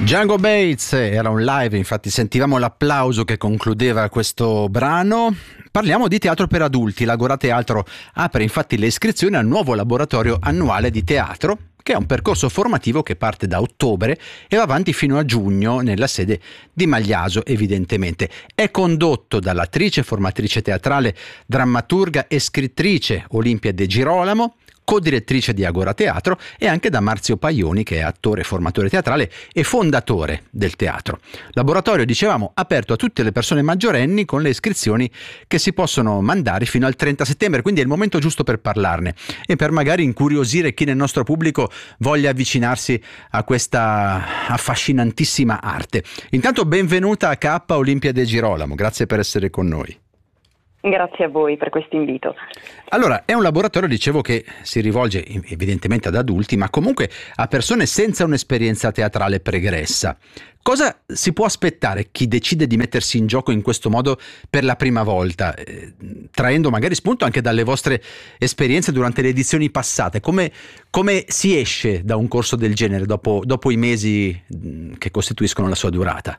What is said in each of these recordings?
Django Bates era un live, infatti sentivamo l'applauso che concludeva questo brano. Parliamo di teatro per adulti. L'Agora Teatro apre infatti le iscrizioni al nuovo laboratorio annuale di teatro, che è un percorso formativo che parte da ottobre e va avanti fino a giugno nella sede di Magliaso, evidentemente. È condotto dall'attrice, formatrice teatrale, drammaturga e scrittrice Olimpia De Girolamo, co-direttrice di Agora Teatro, e anche da Marzio Paioni, che è attore, formatore teatrale e fondatore del teatro. Laboratorio, dicevamo, aperto a tutte le persone maggiorenni, con le iscrizioni che si possono mandare fino al 30 settembre, quindi è il momento giusto per parlarne e per magari incuriosire chi nel nostro pubblico voglia avvicinarsi a questa affascinantissima arte. Intanto benvenuta a K Olimpia De Girolamo, grazie per essere con noi. Grazie a voi per questo invito. Allora, è un laboratorio, dicevo, che si rivolge evidentemente ad adulti, ma comunque a persone senza un'esperienza teatrale pregressa. Cosa si può aspettare chi decide di mettersi in gioco in questo modo per la prima volta, traendo magari spunto anche dalle vostre esperienze durante le edizioni passate? Come si esce da un corso del genere dopo i mesi che costituiscono la sua durata?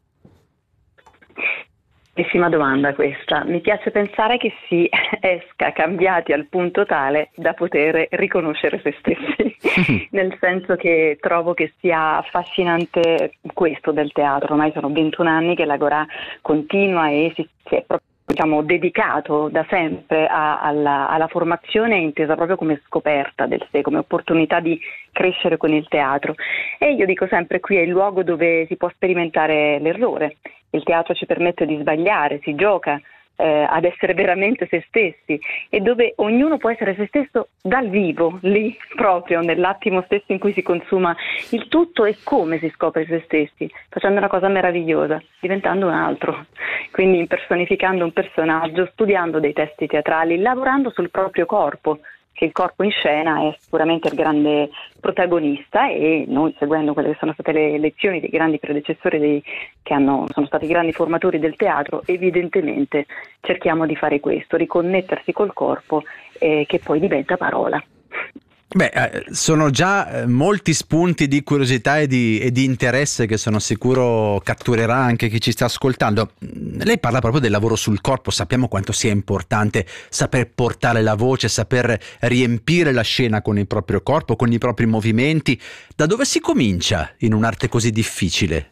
Bellissima domanda questa. Mi piace pensare che si esca cambiati al punto tale da poter riconoscere se stessi, nel senso che trovo che sia affascinante questo del teatro. Ormai sono 21 anni che l'Agora continua e si è proprio dedicato da sempre alla formazione, intesa proprio come scoperta del sé, come opportunità di crescere con il teatro. E io dico sempre, qui è il luogo dove si può sperimentare l'errore. Il teatro ci permette di sbagliare, si gioca ad essere veramente se stessi, e dove ognuno può essere se stesso dal vivo, lì proprio nell'attimo stesso in cui si consuma il tutto e come si scopre se stessi, facendo una cosa meravigliosa, diventando un altro, quindi impersonificando un personaggio, studiando dei testi teatrali, lavorando sul proprio corpo, che il corpo in scena è sicuramente il grande protagonista, e noi, seguendo quelle che sono state le lezioni dei grandi predecessori sono stati i grandi formatori del teatro, evidentemente cerchiamo di fare questo, riconnettersi col corpo che poi diventa parola. Sono già molti spunti di curiosità e di interesse che sono sicuro catturerà anche chi ci sta ascoltando. Lei parla proprio del lavoro sul corpo, sappiamo quanto sia importante saper portare la voce, saper riempire la scena con il proprio corpo, con i propri movimenti. Da dove si comincia in un'arte così difficile?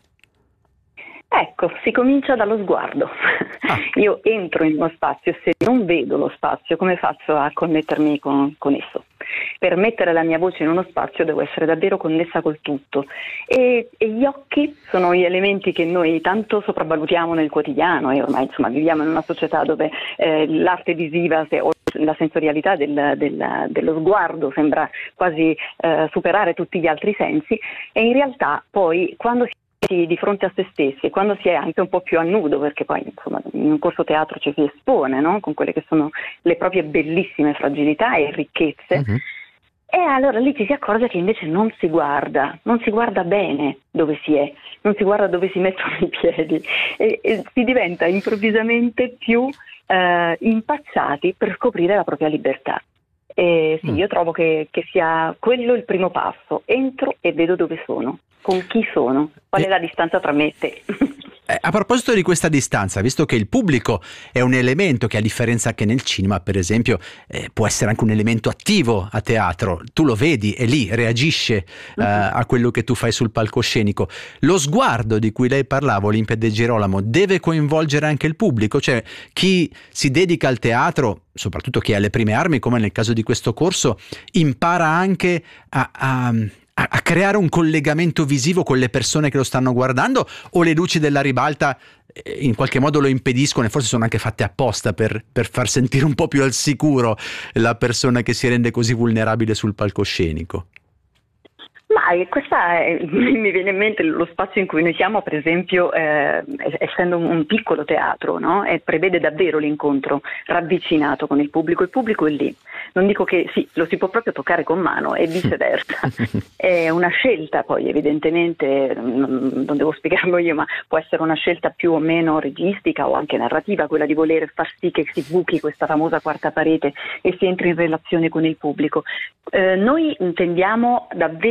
Ecco, si comincia dallo sguardo. Io entro in uno spazio, se non vedo lo spazio, come faccio a connettermi con esso? Per mettere la mia voce in uno spazio devo essere davvero connessa col tutto, e gli occhi sono gli elementi che noi tanto sopravvalutiamo nel quotidiano, e ormai viviamo in una società dove l'arte visiva o la sensorialità dello sguardo sembra quasi superare tutti gli altri sensi, e in realtà poi quando si di fronte a se stessi e quando si è anche un po' più a nudo, perché poi in un corso teatro ci si espone, no? Con quelle che sono le proprie bellissime fragilità e ricchezze, e allora lì ci si accorge che invece non si guarda bene dove si è, non si guarda dove si mettono i piedi, e si diventa improvvisamente più impacciati per scoprire la propria libertà. Io trovo che sia quello il primo passo: entro e vedo dove sono, con chi sono, qual è la distanza tra me e te. A proposito di questa distanza, visto che il pubblico è un elemento che, a differenza che nel cinema, per esempio, può essere anche un elemento attivo a teatro, tu lo vedi, è lì, reagisce a quello che tu fai sul palcoscenico. Lo sguardo di cui lei parlava, Olimpia De Girolamo, deve coinvolgere anche il pubblico? Cioè, chi si dedica al teatro, soprattutto chi ha le prime armi, come nel caso di questo corso, impara anche a creare un collegamento visivo con le persone che lo stanno guardando, o le luci della ribalta in qualche modo lo impediscono, e forse sono anche fatte apposta per far sentire un po' più al sicuro la persona che si rende così vulnerabile sul palcoscenico? Ma mi viene in mente lo spazio in cui noi siamo, per esempio, essendo un piccolo teatro, no? E prevede davvero l'incontro ravvicinato con il pubblico è lì. Non dico che sì, lo si può proprio toccare con mano e viceversa. È una scelta, poi evidentemente, non devo spiegarlo io, ma può essere una scelta più o meno registica o anche narrativa, quella di voler far sì che si buchi questa famosa quarta parete e si entri in relazione con il pubblico. Noi intendiamo davvero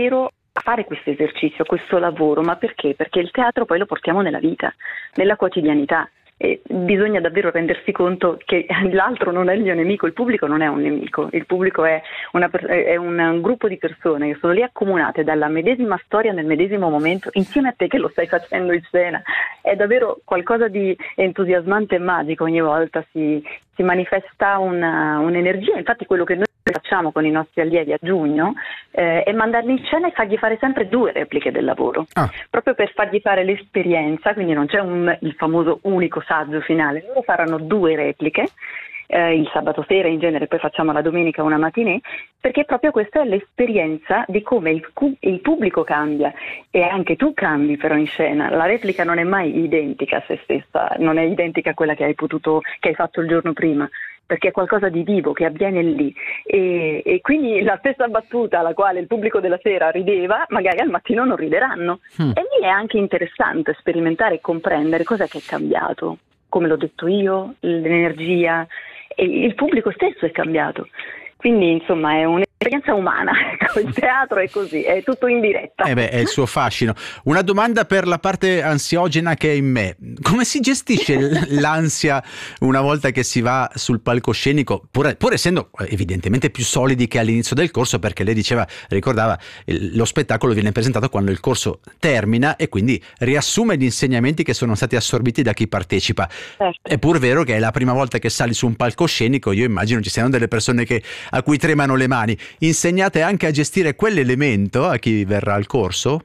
a fare questo esercizio, questo lavoro, ma perché? Perché il teatro poi lo portiamo nella vita, nella quotidianità. E bisogna davvero rendersi conto che l'altro non è il mio nemico, il pubblico non è un nemico, il pubblico è un gruppo di persone che sono lì accomunate dalla medesima storia nel medesimo momento insieme a te che lo stai facendo in scena. È davvero qualcosa di entusiasmante e magico, ogni volta si manifesta un'energia. Infatti quello che noi facciamo con i nostri allievi a giugno è mandarli in scena e fargli fare sempre 2 repliche del lavoro, proprio per fargli fare l'esperienza, quindi non c'è il famoso unico saggio finale, loro faranno 2 repliche il sabato sera, in genere poi facciamo la domenica una matinée, perché proprio questa è l'esperienza di come il pubblico cambia e anche tu cambi però in scena. La replica non è mai identica a se stessa, non è identica a quella che hai fatto il giorno prima, perché è qualcosa di vivo che avviene lì e quindi la stessa battuta alla quale il pubblico della sera rideva, magari al mattino non rideranno. E lì è anche interessante sperimentare e comprendere cos'è che è cambiato, come l'ho detto io, l'energia, e il pubblico stesso è cambiato. Quindi insomma è un'esperienza umana, il teatro è così, è tutto in diretta. È il suo fascino. Una domanda per la parte ansiogena che è in me: come si gestisce l'ansia una volta che si va sul palcoscenico, pur essendo evidentemente più solidi che all'inizio del corso, perché lei ricordava, lo spettacolo viene presentato quando il corso termina e quindi riassume gli insegnamenti che sono stati assorbiti da chi partecipa. Certo. È pur vero che è la prima volta che sali su un palcoscenico, io immagino ci siano delle persone a cui tremano le mani. Insegnate anche a gestire quell'elemento a chi verrà al corso?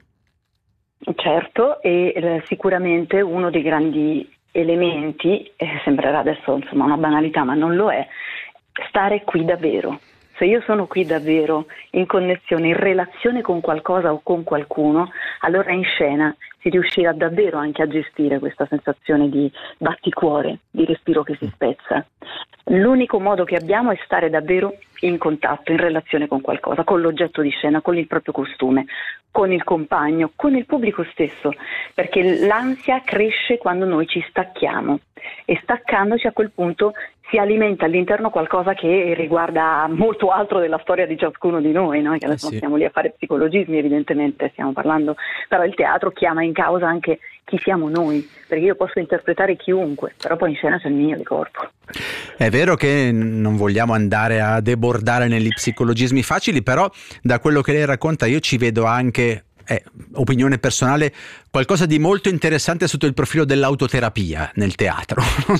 Certo, e sicuramente uno dei grandi elementi, sembrerà adesso insomma una banalità, ma non lo è, stare qui davvero. Se io sono qui davvero in connessione, in relazione con qualcosa o con qualcuno, allora in scena si riuscirà davvero anche a gestire questa sensazione di batticuore, di respiro che si spezza. L'unico modo che abbiamo è stare davvero in contatto, in relazione con qualcosa, con l'oggetto di scena, con il proprio costume, con il compagno, con il pubblico stesso, perché l'ansia cresce quando noi ci stacchiamo e staccandoci a quel punto si alimenta all'interno qualcosa che riguarda molto altro della storia di ciascuno di noi, no? Che adesso non stiamo lì a fare psicologismi, evidentemente stiamo parlando, però il teatro chiama in causa anche chi siamo noi, perché io posso interpretare chiunque, però poi in scena c'è il mio di corpo. È vero che non vogliamo andare a debordare negli psicologismi facili, però da quello che lei racconta io ci vedo anche, opinione personale, qualcosa di molto interessante sotto il profilo dell'autoterapia nel teatro. Non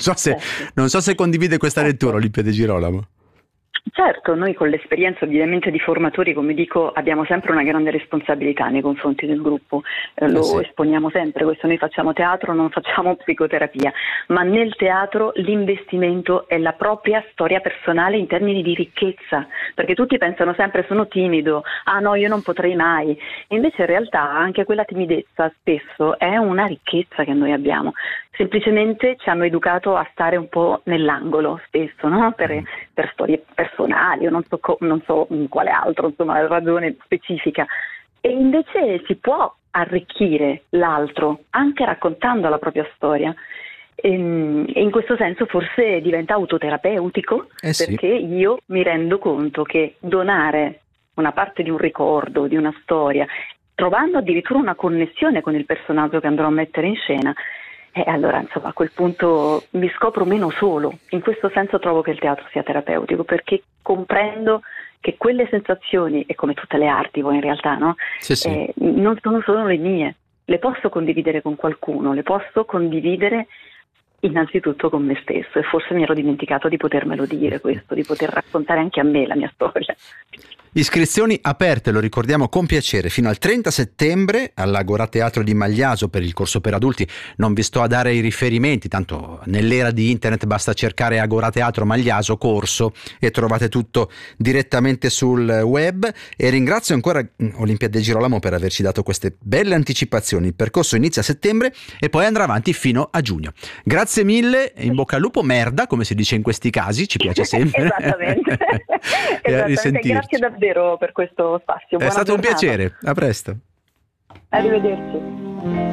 so se condivide questa lettura, Olimpia De Girolamo. Certo, noi con l'esperienza ovviamente di formatori, come dico, abbiamo sempre una grande responsabilità nei confronti del gruppo, lo esponiamo sempre, questo noi facciamo teatro, non facciamo psicoterapia, ma nel teatro l'investimento è la propria storia personale in termini di ricchezza, perché tutti pensano sempre sono timido, ah no io non potrei mai, e invece in realtà anche quella timidezza spesso è una ricchezza che noi abbiamo. Semplicemente ci hanno educato a stare un po' nell'angolo spesso, no? Per storie personali o non so quale altro, insomma, ragione specifica. E invece si può arricchire l'altro anche raccontando la propria storia. E in questo senso forse diventa autoterapeutico, perché io mi rendo conto che donare una parte di un ricordo, di una storia, trovando addirittura una connessione con il personaggio che andrò a mettere in scena, allora insomma a quel punto mi scopro meno solo. In questo senso trovo che il teatro sia terapeutico, perché comprendo che quelle sensazioni, e come tutte le arti poi in realtà, no? Non sono solo le mie, le posso condividere con qualcuno, le posso condividere innanzitutto con me stesso, e forse mi ero dimenticato di potermelo dire questo, di poter raccontare anche a me la mia storia. Iscrizioni aperte, lo ricordiamo con piacere, fino al 30 settembre all'Agora Teatro di Magliaso per il corso per adulti. Non vi sto a dare i riferimenti, tanto nell'era di internet basta cercare Agora Teatro Magliaso corso e trovate tutto direttamente sul web. E ringrazio ancora Olimpia De Girolamo per averci dato queste belle anticipazioni. Il percorso inizia a settembre e poi andrà avanti fino a giugno. Grazie mille, in bocca al lupo, merda, come si dice in questi casi, ci piace sempre. Esattamente. Grazie davvero per questo spazio. È stato un piacere, a presto. Arrivederci.